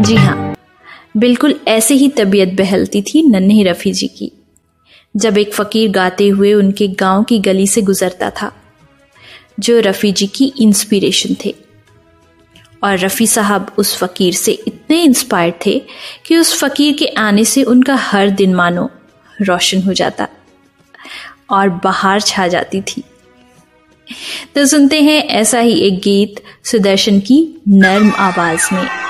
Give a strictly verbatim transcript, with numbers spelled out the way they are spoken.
जी हाँ, बिल्कुल ऐसे ही तबीयत बहलती थी नन्हे रफ़ी जी की जब एक फ़कीर गाते हुए उनके गांव की गली से गुजरता था, जो रफ़ी जी की इंस्पिरेशन थे। और रफ़ी साहब उस फ़कीर से इतने इंस्पायर्ड थे कि उस फ़कीर के आने से उनका हर दिन मानो रोशन हो जाता और बहार छा जाती थी। तो सुनते हैं ऐसा ही एक गीत सुदर्शन की नर्म आवाज में।